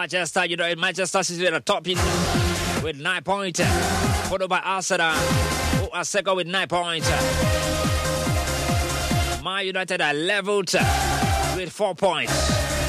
Manchester United, Manchester City at the top with 9 points. Followed by Arsenal, who are second with 9 points. Man United are leveled with 4 points.